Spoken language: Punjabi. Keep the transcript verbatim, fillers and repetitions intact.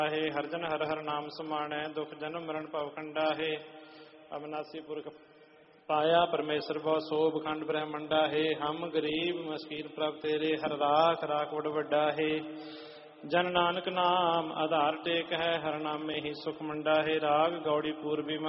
ਹੈ। ਹਰ ਜਨ ਹਰ ਹਰ ਨਾਮ ਸਮਾਣੈ, ਦੁਖ ਜਨਮ ਮਰਨ ਭਵ ਕੰਡਾ ਹੈ। ਅਬਨਾਸੀ ਪੁਰਖ ਪਾਇਆ ਪਰਮੇਸ਼ਰ ਬਹੁ ਸੋਭ ਖੰਡ ਬ੍ਰਹਮੰਡਾ ਹੈ। ਹਮ ਗਰੀਬ ਮਸਕੀਨ ਪ੍ਰਭ ਤੇਰੇ, ਹਰ ਰਾਖ ਰਾਖ ਬੜ ਵੱਡਾ ਹੈ। ਜਨ ਨਾਨਕ ਨਾਮ ਆਧਾਰ ਟੇਕ ਹੈ, ਹਰ ਨਾਮੇ ਹੀ ਸੁਖ ਮੰਡਾ ਹੈ। ਰਾਗ ਗੌੜੀ ਪੂਰਬੀ